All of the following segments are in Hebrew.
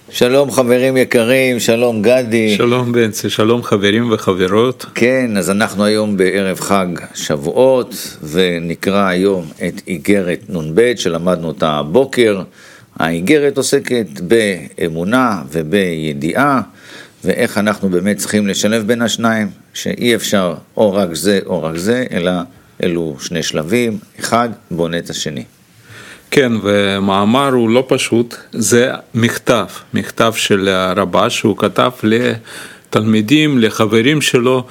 שלום חברים יקרים, שלום גדי. שלום בנצי, שלום חברים וחברות. כן, אז אנחנו היום בערב חג שבועות, ונקרא היום את איגרת נ"ב שלמדנו אותה הבוקר. האיגרת עוסקת באמונה ובידיעה, ואיך אנחנו באמת צריכים לשלב בין השניים, שאי אפשר או רק זה או רק זה, אלא אלו שני שלבים, אחד בונה את השני. כן, ומאמר הוא לא פשוט, זה מכתב של הרב"ש שהוא כתב לתלמידים, לחברים שלו,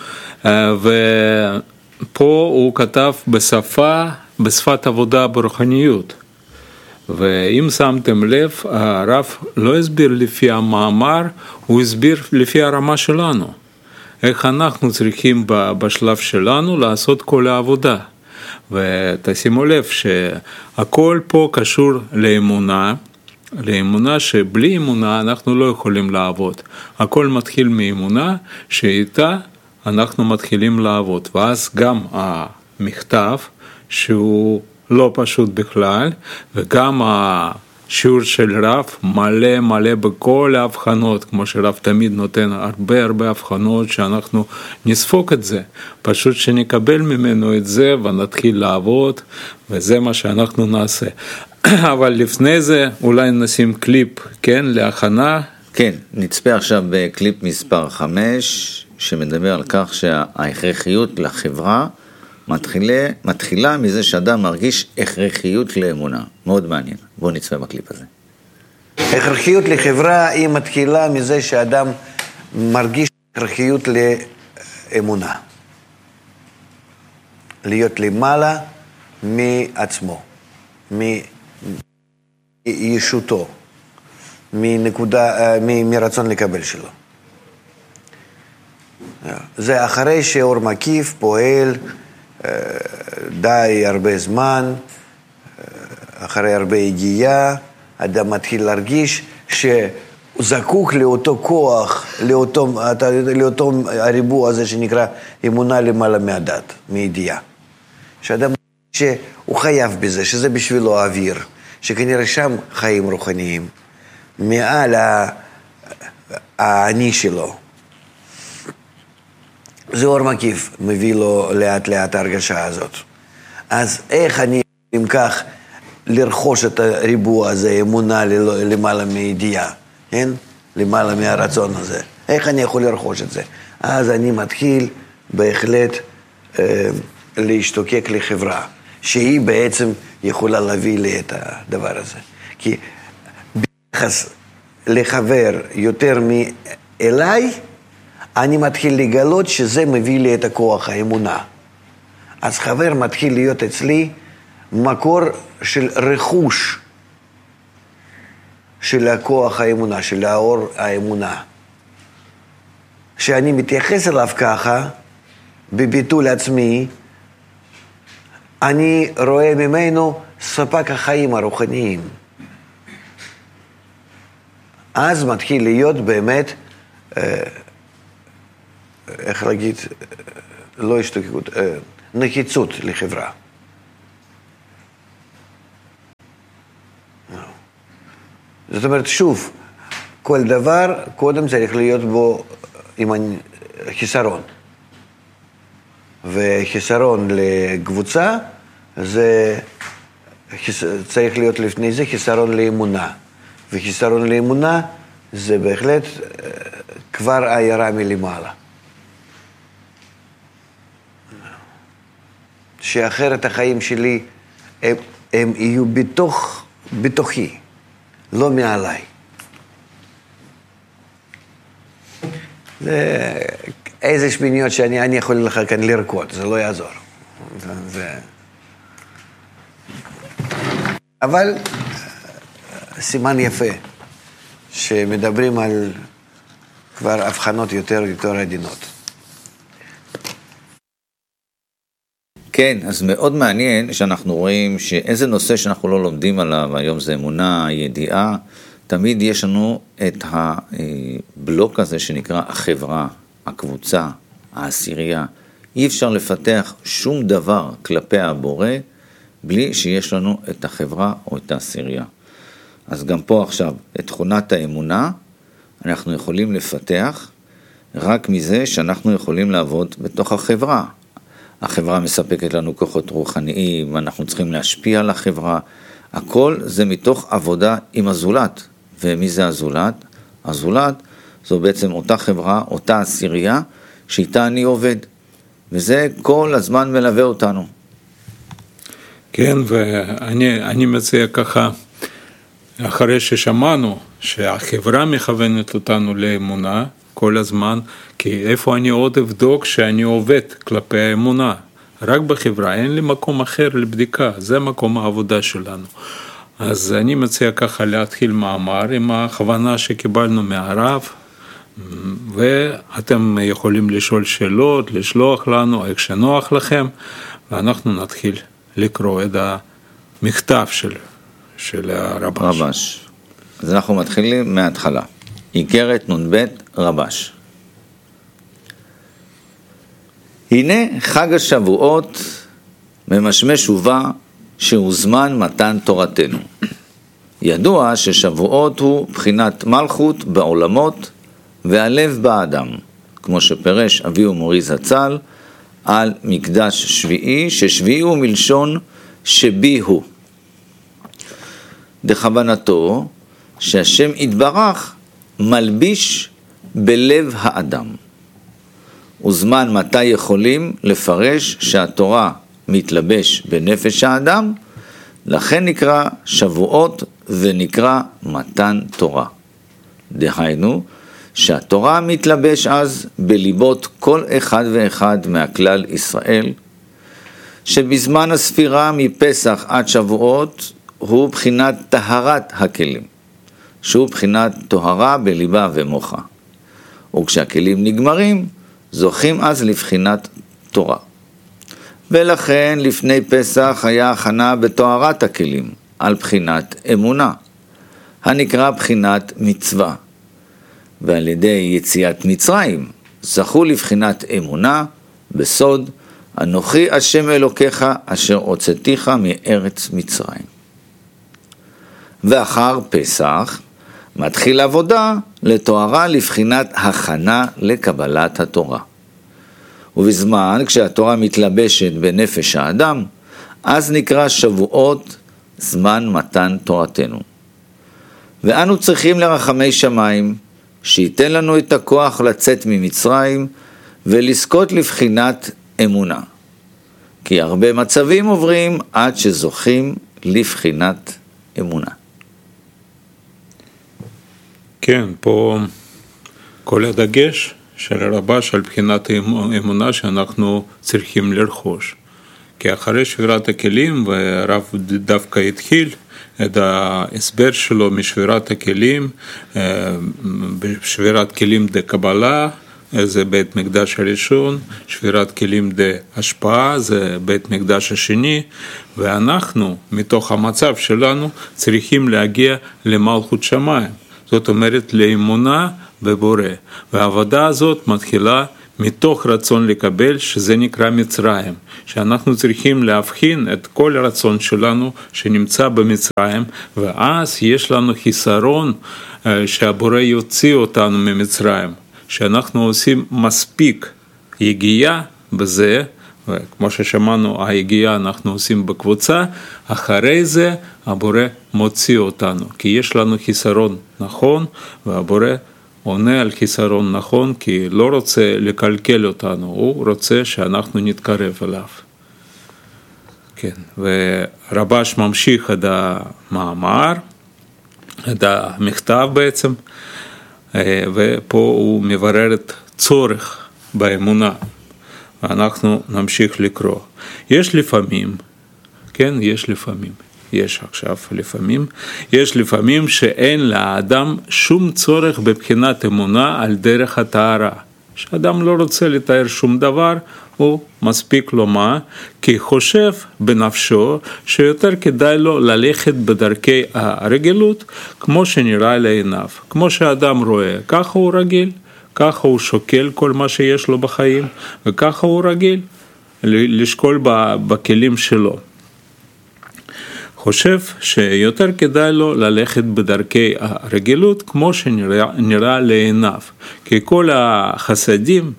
ופה הוא כתב בשפת עבודה ברוחניות. ואם שמתם לב, הרב לא הסביר לפי המאמר, הוא הסביר לפי הרמה שלנו. איך אנחנו צריכים בשלב שלנו לעשות כל העבודה. ותשימו לב שהכל פה קשור לאמונה שבלי אמונה אנחנו לא יכולים לעבוד. הכל מתחיל מאמונה שאיתה אנחנו מתחילים לעבוד. ואז גם המכתב שהוא לא פשוט בכלל, וגם השיעור של רב מלא בכל ההבחנות, כמו שרב תמיד נותן הרבה הבחנות שאנחנו נספוק את זה, פשוט שנקבל ממנו את זה ונתחיל לעבוד, וזה מה שאנחנו נעשה. אבל לפני זה אולי נשים קליפ, כן, להכנה. כן, נצפה עכשיו בקליפ מספר 5, שמדבר על כך שההכרחיות לחברה מתחילה מזה שאדם מרגיש הכרחיות לאמונה. מאוד מעניין. בואו נצפה בקליפ הזה. הכרחיות לחברה היא מתחילה מזה שאדם מרגיש הכרחיות לאמונה. להיות למעלה מעצמו, מישותו, מרצון לקבל שלו. זה אחרי שאור מקיף פועל די הרבה זמן, אחרי הרבה הגיעה, אדם מתחיל להרגיש שהוא זקוק לאותו כוח, לאותו הריבוע הזה שנקרא אמונה למעלה מהדת, מידיעה. שאדם שהוא חייב בזה, שזה בשבילו האוויר, שכנראה שם חיים רוחניים, מעל האני שלו. זה אור מקיף, מביא לו לאט ההרגשה הזאת. אז איך אני אם כך לרכוש את הריבוע הזה, אמונה למעלה מידיעה, כן? למעלה מהרצון הזה. איך אני יכול לרכוש את זה? אז אני מתחיל בהחלט להשתוקק לחברה, שהיא בעצם יכולה להביא לי את הדבר הזה. כי ביחס לחבר יותר מאליי, אני מתחיל לגלות שזה מביא לי את הכוח, האמונה. אז חבר מתחיל להיות אצלי מקור של רכוש של הכוח האמונה, של האור האמונה. שאני מתייחס אליו ככה, בביטול עצמי, אני רואה ממנו ספק החיים הרוחניים. אז מתחיל להיות באמת איך להגיד, לא השתוקקות, נחיצות לחברה. זאת אומרת, שוב, כל דבר קודם צריך להיות בו עם חיסרון. וחיסרון לקבוצה, זה צריך להיות לפני זה חיסרון לאמונה. וחיסרון לאמונה זה בהחלט כבר עיירה מלמעלה. שאחרת החיים שלי הם יהיו בתוכי, לא מעליי. זה איזה שמיניות שאני יכול לך כאן לרקוד, זה לא יעזור. אבל סימן יפה, שמדברים על כבר הבחנות יותר עדינות. כן, אז מאוד מעניין שאנחנו רואים שאיזה נושא שאנחנו לא לומדים עליו, היום זה אמונה, ידיעה, תמיד יש לנו את הבלוק הזה שנקרא החברה, הקבוצה, העשירייה. אי אפשר לפתח שום דבר כלפי הבורא בלי שיש לנו את החברה או את העשירייה. אז גם פה עכשיו, את תכונת האמונה אנחנו יכולים לפתח רק מזה שאנחנו יכולים לעבוד בתוך החברה. החברה מספקת לנו כוחות רוחניים, אנחנו צריכים להשפיע על החברה. הכל זה מתוך עבודה עם הזולת. ומי זה הזולת? הזולת זו בעצם אותה חברה, אותה עשירייה, שאיתה אני עובד. וזה כל הזמן מלווה אותנו. כן, ואני מציע ככה, אחרי ששמענו שהחברה מכוונת אותנו לאמונה כל הזמן, כי איפה אני עוד אבדוק שאני עובד כלפי האמונה? רק בחברה, אין לי מקום אחר לבדיקה, זה מקום העבודה שלנו. אז אני מציע ככה להתחיל מאמר עם הכוונה שקיבלנו מהרב, ואתם יכולים לשאול שאלות, לשלוח לנו, איך שנוח לכם, ואנחנו נתחיל לקרוא את המכתב של הרבש. אז אנחנו מתחילים מההתחלה. איגרת נ"ב רבש. הנה חג השבועות ממשמש ובא שהוא זמן מתן תורתנו. ידוע ששבועות הוא בחינת מלכות בעולמות והלב באדם, כמו שפרש אבי ומורי זצ"ל על מקדש שביעי, ששביעי הוא מלשון שבי הוא. דכוונתו שהשם יתברך מלביש בלב האדם. וזמן מתי יכולים לפרש שהתורה מתלבש בנפש האדם, לכן נקרא שבועות ונקרא מתן תורה. דהיינו, שהתורה מתלבש אז בליבות כל אחד ואחד מהכלל ישראל, שבזמן הספירה מפסח עד שבועות הוא בחינת טהרת הכלים, שהוא בחינת טהרה בליבה ומוחה. וכשהכלים נגמרים, זוכים אז לבחינת תורה. ולכן לפני פסח היה הכנה בטהרת הכלים, על בחינת אמונה, הנקרא בחינת מצווה. ועל ידי יציאת מצרים, זכו לבחינת אמונה, בסוד, אנוכי השם אלוקיך אשר הוצאתיך מארץ מצרים. ואחר פסח, מתחיל עבודה לתוארה לבחינת הכנה לקבלת התורה. ובזמן כשהתורה מתלבשת בנפש האדם, אז נקרא שבועות זמן מתן תורתנו. ואנו צריכים לרחמי שמיים, שייתן לנו את הכוח לצאת ממצרים ולזכות לבחינת אמונה. כי הרבה מצבים עוברים עד שזוכים לבחינת אמונה. כן, פה כל הדגש של הרבש על בחינת האמונה שאנחנו צריכים לרכוש. כי אחרי שבירת הכלים, והרב דווקא התחיל את ההסבר שלו משבירת הכלים, בשבירת כלים דה קבלה, זה בית מקדש הראשון, שבירת כלים דה השפעה, זה בית מקדש השני, ואנחנו מתוך המצב שלנו צריכים להגיע למלכות שמיים. זאת אומרת לאמונה בבורא, והעבודה הזאת מתחילה מתוך רצון לקבל, שזה נקרא מצרים, שאנחנו צריכים להבחין את כל הרצון שלנו שנמצא במצרים, ואז יש לנו חיסרון שהבורא יוציא אותנו ממצרים, שאנחנו עושים מספיק יגיעה בזה, וכמו ששמענו, היגיעה אנחנו עושים בקבוצה, אחרי זה הבורא מוציא אותנו, כי יש לנו חיסרון נכון, והבורא עונה על חיסרון נכון, כי לא רוצה לקלקל אותנו, הוא רוצה שאנחנו נתקרב אליו. כן, ורבש ממשיך את המאמר, את המכתב בעצם, ופה הוא מברר את צורך באמונה. ואנחנו נמשיך לקרוא. יש לפעמים, כן, יש לפעמים שאין לאדם שום צורך בבחינת אמונה על דרך הטהרה. שאדם לא רוצה לתאר שום דבר, הוא מספיק לו מה? כי חושב בנפשו שיותר כדאי לו ללכת בדרכי הרגילות, כמו שנראה לעיניו. כמו שאדם רואה, ככה הוא רגיל. ככה הוא שוקל כל מה שיש לו בחיים, וככה הוא רגיל לשקול בכלים שלו. חושב שיותר כדאי לו ללכת בדרכי הרגילות כמו שנראה לעיניו, כי כל החסדים,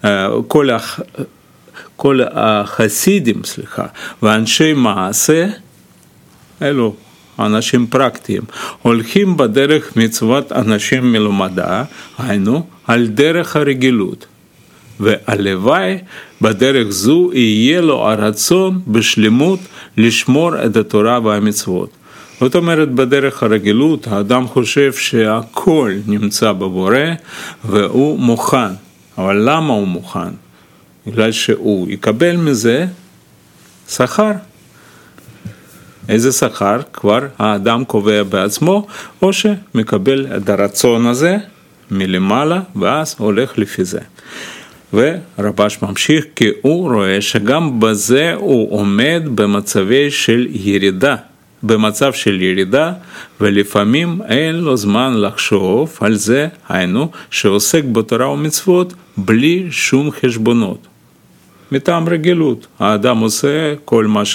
כל החסידים, ואנשי מעשה, אלו אנשים פרקטיים, הולכים בדרך מצוות אנשים מלומדה, היינו על דרך הרגילות, והלוואי בדרך זו יהיה לו הרצון בשלמות לשמור את התורה והמצוות. זאת אומרת, בדרך הרגילות האדם חושב שהכל נמצא בבורא והוא מוכן. אבל למה הוא מוכן? בגלל שהוא יקבל מזה שכר. איזה שכר? כבר האדם קובע בעצמו, או שמקבל את הרצון הזה מלמעלה ואז הולך לפי זה. ורבש ממשיך, כי הוא רואה שגם בזה הוא עומד במצב של ירידה, ולפעמים אין לו זמן לחשוב על זה, היינו שעוסק בתורה ומצוות בלי שום חשבונות. מטעם רגילות, האדם עושה כל מה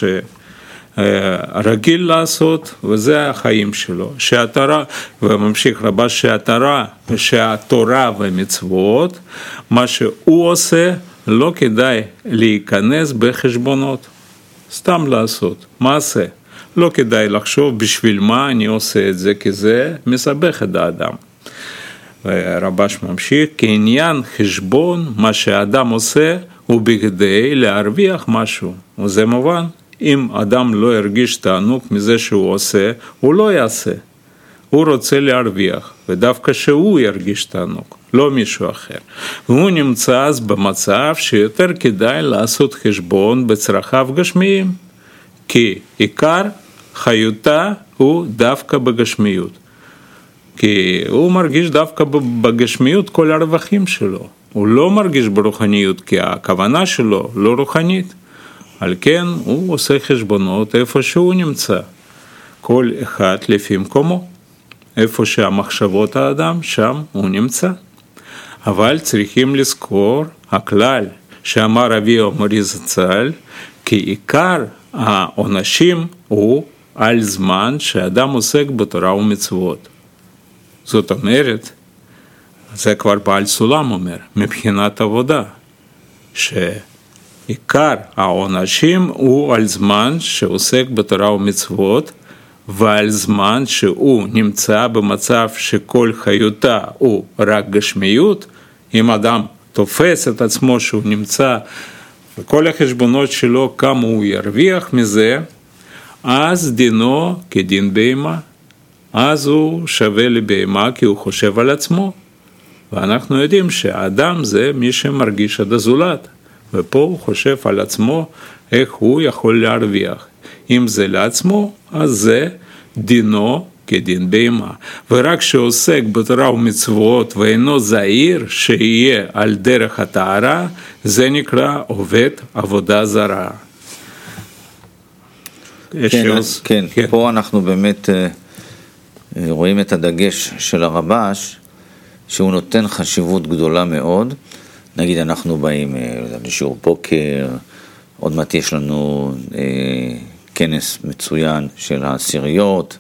רגיל לעשות, וזה החיים שלו. וממשיך רבש שהתורה ומצוות, מה שהוא עושה, לא כדאי להיכנס בחשבונות. סתם לעשות, מעשה. לא כדאי לחשוב בשביל מה אני עושה את זה, כי זה מסבך את האדם. ורבש ממשיך, כעניין חשבון, מה שהאדם עושה, הוא בכדי להרוויח משהו. וזה מובן. אם אדם לא ירגיש תענוג מזה שהוא עושה, הוא לא יעשה. הוא רוצה להרוויח, ודווקא שהוא ירגיש תענוג, לא מישהו אחר. והוא נמצא אז במצב שיותר כדאי לעשות חשבון בצרכיו גשמיים, כי עיקר חיותה הוא דווקא בגשמיות. כי הוא מרגיש דווקא בגשמיות כל הרווחים שלו. הוא לא מרגיש ברוחניות, כי הכוונה שלו לא רוחנית. על כן הוא עושה חשבונות איפה שהוא נמצא, כל אחד לפי מקומו, איפה שהמחשבות האדם, שם הוא נמצא. אבל צריכים לזכור הכלל שאמר אבי המורי זצ"ל, כי עיקר העונשים הוא על זמן שאדם עוסק בתורה ומצוות. זאת אומרת, זה כבר בעל סולם אומר, מבחינת עבודה, עיקר העונשים הוא על זמן שעוסק בתורה ומצוות, ועל זמן שהוא נמצא במצב שכל חיותה הוא רק גשמיות. אם אדם תופס את עצמו שהוא נמצא וכל החשבונות שלו כמה הוא ירוויח מזה, אז דינו כדין בהמה. אז הוא שווה לבהמה כי הוא חושב על עצמו. ואנחנו יודעים שהאדם זה מי שמרגיש עד הזולת. ופה הוא חושב על עצמו איך הוא יכול להרוויח. אם זה לעצמו, אז זה דינו כדין בהמה. ורק שעוסק בתורה ומצוות ואינו זהיר שיהיה על דרך הטהרה, זה נקרא עובד עבודה זרה. כן, פה אנחנו באמת רואים את הדגש של הרבש, שהוא נותן חשיבות גדולה מאוד. נגיד אנחנו באים לשיעור בוקר, עוד מעט יש לנו כנס מצוין של העשיריות,